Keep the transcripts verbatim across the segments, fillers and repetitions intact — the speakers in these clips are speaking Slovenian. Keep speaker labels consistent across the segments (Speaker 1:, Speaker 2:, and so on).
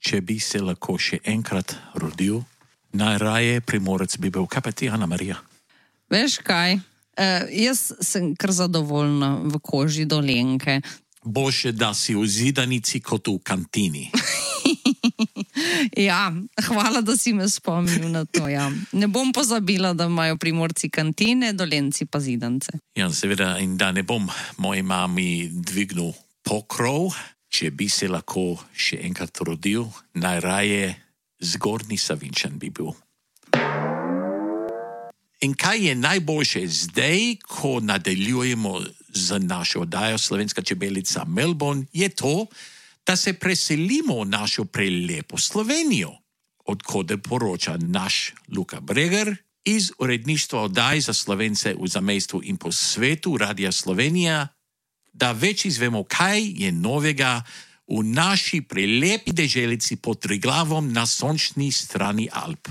Speaker 1: če bi se lahko še enkrat rodil, najraje Primorec bi bil. Kaj pa ti, Ana Marija?
Speaker 2: Veš kaj, uh, jaz sem kar zadovoljna v koži Dolenjke.
Speaker 1: Boljše, da si v zidanici kot v kantini.
Speaker 2: Ja, hvala, da si me spomnil na to. Ja. Ne bom pozabila, da imajo Primorci kantine, Dolenjci pa zidance.
Speaker 1: Ja, seveda, in da ne bom moji mami dvignil pokrov, če bi se lahko še enkrat rodil, najraje Zgornji Savinjčan bi bil. In kaj je najboljše zdaj, ko nadaljujemo z našo oddajo Slovenska čebelica Melbourne, je to, da se preselimo v našo prelepo Slovenijo, odkoder poroča naš Luka Bregar iz uredništva oddaj za Slovence v zamejstvu in po svetu Radia Slovenija, da več izvemo, kaj je novega v naši prelepi deželici pod Triglavom na sončni strani Alp.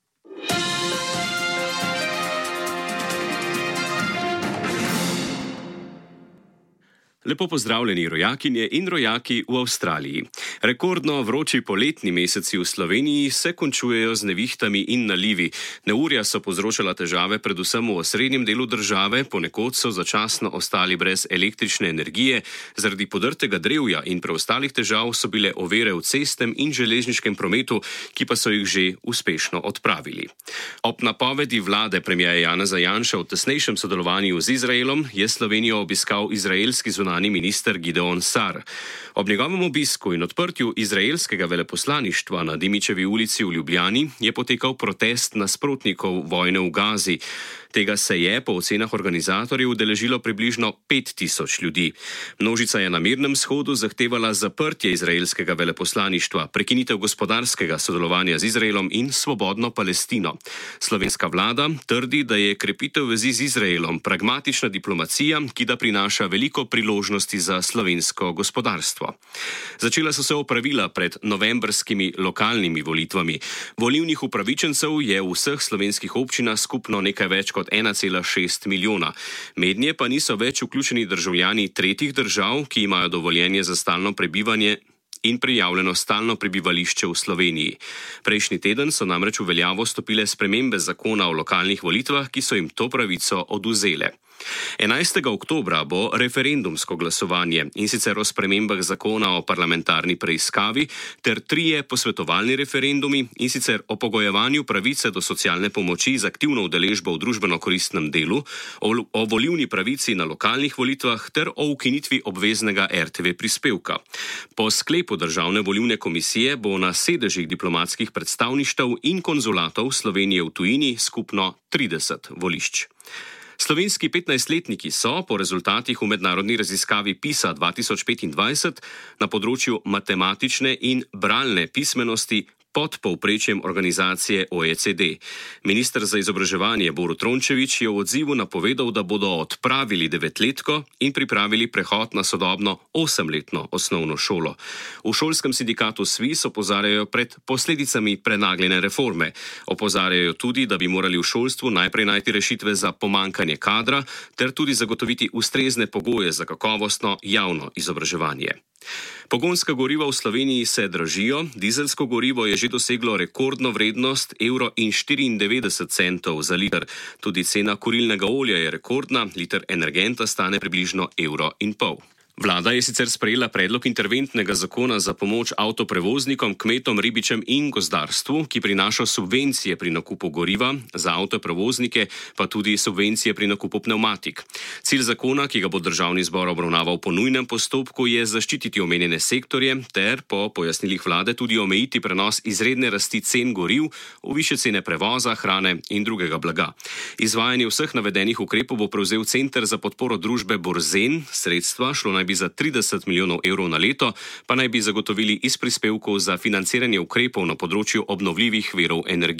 Speaker 3: Lepo pozdravljeni rojakinje in rojaki v Avstraliji. Rekordno vroči poletni meseci v Sloveniji se končujejo z nevihtami in nalivi. Neurja so povzročala težave predvsem v osrednjem delu države, ponekod so začasno ostali brez električne energije, zaradi podrtega drevja in preostalih težav so bile ovire v cestnem in železniškem prometu, ki pa so jih že uspešno odpravili. Ob napovedi vlade premierja Janeza Janše v tesnejšem sodelovanju z Izraelom je Slovenijo obiskal izraelski zunanji minister Gideon Sar. Ob njegovem obisku in odprtju izraelskega veleposlaništva na Dimičevi ulici v Ljubljani je potekal protest nasprotnikov vojne v Gazi. Tega se je po ocenah organizatorjev udeležilo približno pet tisoč ljudi. Množica je na mirnem shodu zahtevala zaprtje izraelskega veleposlaništva, prekinitev gospodarskega sodelovanja z Izraelom in svobodno Palestino. Slovenska vlada trdi, da je krepitev vezi z Izraelom pragmatična diplomacija, ki da prinaša veliko priložnosti za slovensko gospodarstvo. Začela so se opravila pred novembrskimi lokalnimi volitvami. Volilnih upravičencev je v vseh slovenskih občinah skupno nekaj več kot ena cela šest milijona. Mednje pa niso več vključeni državljani tretjih držav, ki imajo dovoljenje za stalno prebivanje in prijavljeno stalno prebivališče v Sloveniji. Prejšnji teden so namreč v veljavo stopile spremembe zakona o lokalnih volitvah, ki so jim to pravico odvzele. enajstega oktobra bo referendumsko glasovanje, in sicer o spremembah zakona o parlamentarni preiskavi ter trije posvetovalni referendumi, in sicer o pogojevanju pravice do socialne pomoči z aktivno udeležbo v družbeno-koristnem delu, o, o volilni pravici na lokalnih volitvah ter o ukinitvi obveznega er te ve prispevka. Po sklepu Državne volilne komisije bo na sedežih diplomatskih predstavništev in konzulatov Slovenije v tujini skupno trideset volišč. Slovenski petnajstletniki so po rezultatih v mednarodni raziskavi PISA dva tisoč petindvajset na področju matematične in bralne pismenosti pod povprečjem organizacije o e ce de. Minister za izobraževanje Borut Rončević je v odzivu napovedal, da bodo odpravili devetletko in pripravili prehod na sodobno osemletno osnovno šolo. V šolskem sindikatu SVIZ opozarjajo pred posledicami prenagljene reforme. Opozarjajo tudi, da bi morali v šolstvu najprej najti rešitve za pomankanje kadra ter tudi zagotoviti ustrezne pogoje za kakovostno javno izobraževanje. Pogonska goriva v Sloveniji se dražijo, dizelsko gorivo je že doseglo rekordno vrednost evro in štiriindevetdeset centov za liter. Tudi cena kurilnega olja je rekordna, liter energenta stane približno evro in pol. Vlada je sicer sprejela predlog interventnega zakona za pomoč avtoprevoznikom, kmetom, ribičem in gozdarstvu, ki prinaša subvencije pri nakupu goriva, za avtoprevoznike pa tudi subvencije pri nakupu pnevmatik. Cilj zakona, ki ga bo državni zbor obravnaval po nujnem postopku, je zaščititi omenjene sektorje ter po pojasnilih vlade tudi omejiti prenos izredne rasti cen goriv v višje cene prevoza, hrane in drugega blaga. Izvajanje vseh navedenih ukrepov bo prevzel Center za podporo družbe Borzen, sredstva šlo naj bi za trideset milijonov evrov na leto, pa naj bi zagotovili iz prispevkov za financiranje ukrepov na področju obnovljivih virov energije.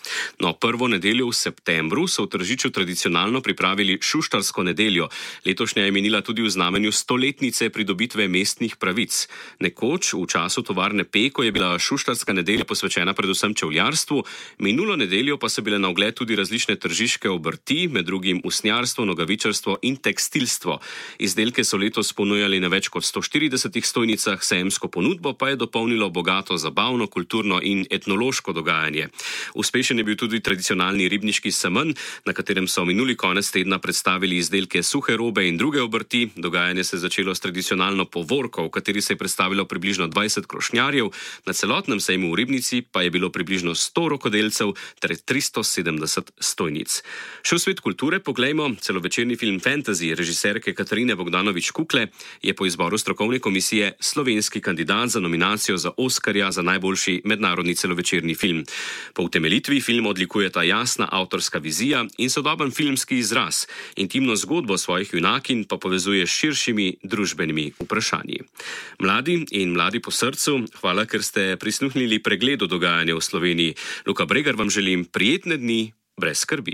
Speaker 3: No, prvo nedeljo v septembru so v Tržiču tradicionalno pripravili šuštarsko nedeljo. Letošnja je minila tudi v znamenju stoletnice pridobitve mestnih pravic. Nekoč, v času tovarne Peko, je bila šuštarska nedelja posvečena predvsem čevljarstvu, minulo nedeljo pa so bile na ogled tudi različne tržiške obrti, med drugim usnjarstvo, nogavičarstvo in tekstilstvo. Izdelke so letos ponujali na več kot sto štiridesetih stojnicah, sejemsko ponudbo pa je dopolnilo bogato zabavno, kulturno in etnološko dogajanje. Uspešen je bil tudi tradicionalni ribniški semenj, na katerem so minuli konec tedna predstavili izdelke suhe robe in druge obrti. Dogajanje se je začelo s tradicionalno povorko, v kateri se je predstavilo približno dvajset krošnjarjev, na celotnem sejmu v Ribnici pa je bilo približno sto rokodelcev ter tristo sedemdeset stojnic. Še v svet kulture poglejmo, celovečerni film Fantasy režiserke Katarine Bogdanović-Kukle je po izboru strokovne komisije slovenski kandidat za nominacijo za Oskarja za najboljši mednarodni celovečerni film. Po utemeljitvi film odlikujeta jasna avtorska vizija in sodoben filmski izraz. Intimno zgodbo svojih junakinj pa povezuje s širšimi družbenimi vprašanji. Mladi in mladi po srcu, hvala, ker ste prisluhnili pregledu dogajanja v Sloveniji. Luka Bregar vam želim prijetne dni brez skrbi.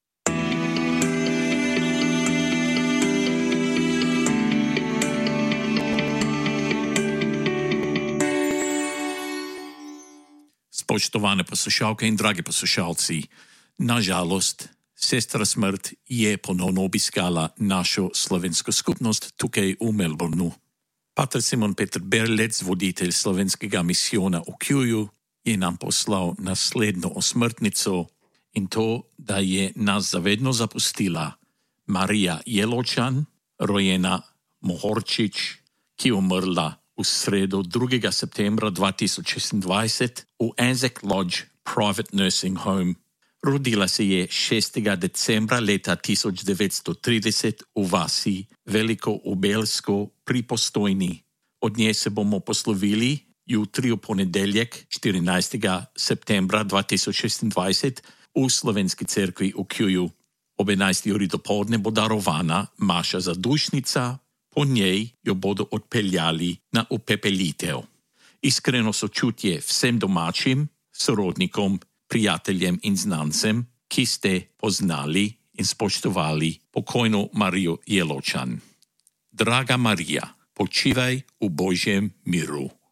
Speaker 1: Spoštovane poslušalke in dragi poslušalci, nažalost, sestra smrt je ponovno obiskala našo slovensko skupnost tukaj v Melbourneu. Pater Simon Peter Berlec, voditelj slovenskega misijona v Kjuju, je nam poslal naslednjo osmrtnico in to, da je nas zavedno zapustila Marija Jeločan, rojena Mohorčič, ki je umrla v sredo drugega septembra dva tisoč šestindvajset v Anzac Lodge Private Nursing Home. Rodila se je šestega decembra leta tisoč devetsto trideset v vasi Veliko Ubelsko pri Postojni. Od nje se bomo poslovili jutri v ponedeljek štirinajstega septembra dva tisoč šestindvajset v Slovenski cerkvi v Kjuju. Ob enajsti uri dopoldne bo darovana maša za dušnica, po njej jo bodo odpeljali na upepelitev. Iskreno sočutje vsem domačim, sorodnikom, prijateljem in znancem, ki ste poznali in spoštovali pokojno Marijo Jeločan. Draga Marija, počivaj v Božjem miru.